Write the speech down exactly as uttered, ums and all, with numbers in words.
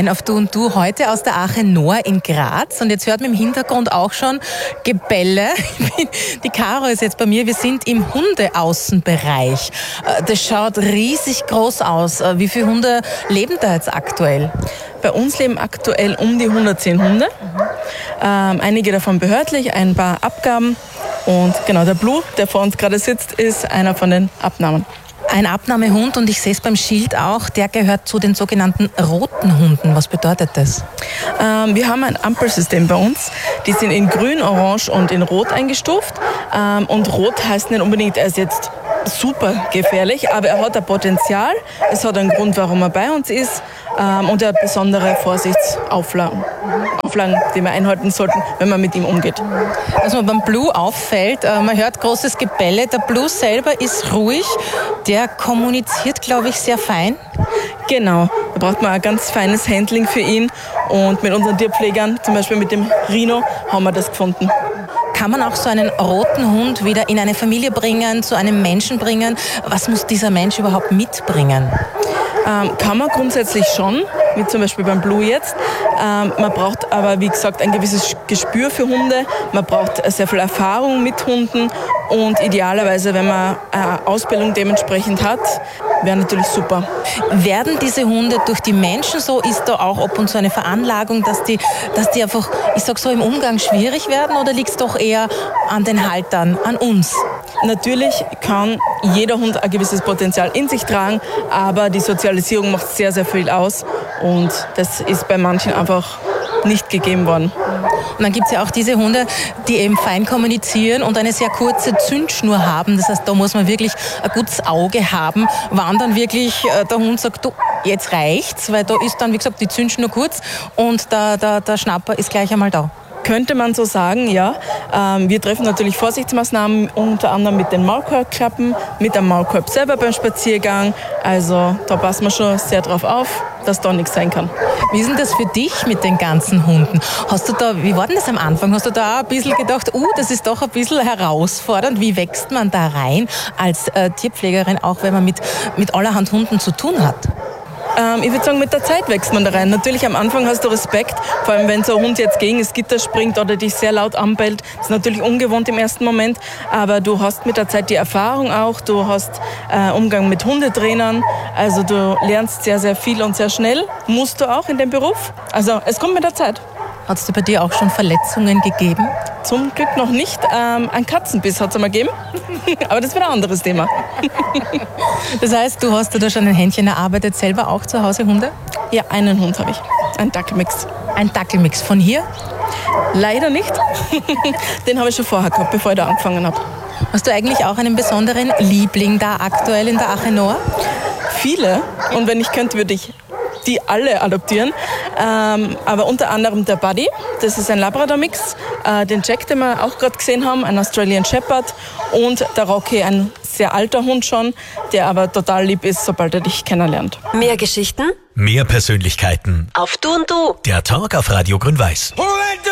rein auf Du und Du, heute aus der Arche Noah in Graz. Und jetzt hört man im Hintergrund auch schon Gebelle. Die Caro ist jetzt bei mir. Wir sind im Hundeaußenbereich. Das schaut riesig groß aus. Wie viele Hunde leben da jetzt aktuell? Bei uns leben aktuell um die hundertzehn Hunde. Mhm. Ähm, einige davon behördlich, ein paar Abgaben. Und genau, der Blue, der vor uns gerade sitzt, ist einer von den Abnahmen. Ein Abnahmehund, und ich sehe es beim Schild auch, der gehört zu den sogenannten roten Hunden. Was bedeutet das? Ähm, wir haben ein Ampelsystem bei uns. Die sind in grün, orange und in rot eingestuft. Ähm, und rot heißt nicht unbedingt, er ist jetzt super gefährlich, aber er hat ein Potenzial. Es hat einen Grund, warum er bei uns ist. Ähm, und er hat besondere Vorsichtsauflagen, Auflagen, die wir einhalten sollten, wenn man mit ihm umgeht. Was mir beim Blue auffällt, äh, man hört großes Gebelle. Der Blue selber ist ruhig. Der kommuniziert, glaube ich, sehr fein. Genau, da braucht man ein ganz feines Handling für ihn. Und mit unseren Tierpflegern, zum Beispiel mit dem Rino, haben wir das gefunden. Kann man auch so einen roten Hund wieder in eine Familie bringen, zu einem Menschen bringen? Was muss dieser Mensch überhaupt mitbringen? Ähm, kann man grundsätzlich schon, wie zum Beispiel beim Blue jetzt. Ähm, man braucht aber, wie gesagt, ein gewisses Gespür für Hunde. Man braucht sehr viel Erfahrung mit Hunden. Und idealerweise, wenn man eine Ausbildung dementsprechend hat, wäre natürlich super. Werden diese Hunde durch die Menschen so? Ist da auch ab und zu eine Veranlagung, dass die, dass die einfach, ich sag so, im Umgang schwierig werden? Oder liegt es doch eher an den Haltern, an uns? Natürlich kann jeder Hund ein gewisses Potenzial in sich tragen, aber die Sozialisierung macht sehr, sehr viel aus. Und das ist bei manchen einfach nicht gegeben worden. Und dann gibt es ja auch diese Hunde, die eben fein kommunizieren und eine sehr kurze Zündschnur haben. Das heißt, da muss man wirklich ein gutes Auge haben, wann dann wirklich der Hund sagt, du, jetzt reicht's, weil da ist dann, wie gesagt, die Zündschnur kurz und der, der, der Schnapper ist gleich einmal da. Könnte man so sagen, ja. Ähm, wir treffen natürlich Vorsichtsmaßnahmen, unter anderem mit den Maulkorbklappen, mit dem Maulkorb selber beim Spaziergang. Also da passen wir schon sehr drauf auf, dass da nichts sein kann. Wie ist denn das für dich mit den ganzen Hunden? Hast du da, wie war denn das am Anfang? Hast du da auch ein bisschen gedacht, uh, das ist doch ein bisschen herausfordernd. Wie wächst man da rein als äh, Tierpflegerin, auch wenn man mit, mit allerhand Hunden zu tun hat? Ähm, ich würde sagen, mit der Zeit wächst man da rein. Natürlich am Anfang hast du Respekt, vor allem wenn so ein Hund jetzt gegen das Gitter springt oder dich sehr laut anbellt. Das ist natürlich ungewohnt im ersten Moment, aber du hast mit der Zeit die Erfahrung auch, du hast äh, Umgang mit Hundetrainern, also du lernst sehr, sehr viel und sehr schnell, musst du auch in dem Beruf. Also es kommt mit der Zeit. Hat es dir bei dir auch schon Verletzungen gegeben? Zum Glück noch nicht. Ähm, ein Katzenbiss hat es einmal gegeben, aber das wird ein anderes Thema. Das heißt, du hast dir da schon ein Händchen erarbeitet, selber auch zu Hause Hunde? Ja, einen Hund habe ich, ein Dackelmix. Ein Dackelmix von hier? Leider nicht. Den habe ich schon vorher gehabt, bevor ich da angefangen habe. Hast du eigentlich auch einen besonderen Liebling da aktuell in der Arche Noah? Viele, und wenn ich könnte, würde ich die alle adoptieren. Ähm, aber unter anderem der Buddy, das ist ein Labrador-Mix. Äh, den Jack, den wir auch gerade gesehen haben, ein Australian Shepherd. Und der Rocky, ein sehr alter Hund schon, der aber total lieb ist, sobald er dich kennenlernt. Mehr Geschichten? Mehr Persönlichkeiten. Auf Du und Du. Der Talk auf Radio Grün-Weiß.